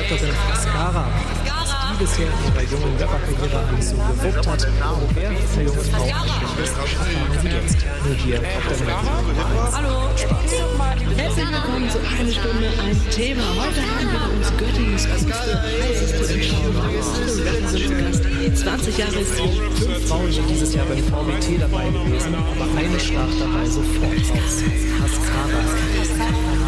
Rapperin Asghara, die bisher in ihrer jungen Rapperkarriere alles so gewuppt hat. Und wer für junge Frau eigentlich ist, erfahren Sie jetzt nur hier auf der Nummer 1. Hallo, herzlich willkommen zu Eine Stunde ein Thema. Heute haben wir uns Göttingens coolste, heißeste und schauende 20 Jahre ist sie. 5 Frauen sind dieses Jahr beim VBT dabei gewesen, aber eine stach dabei sofort aus. Asghara.